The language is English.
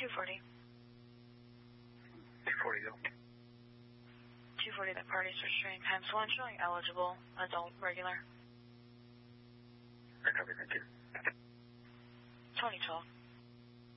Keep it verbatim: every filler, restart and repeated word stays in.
two forty. two forty, go. two forty, that party's restrained. Times one, showing eligible, adult, regular. I copy, thank you. twenty twelve.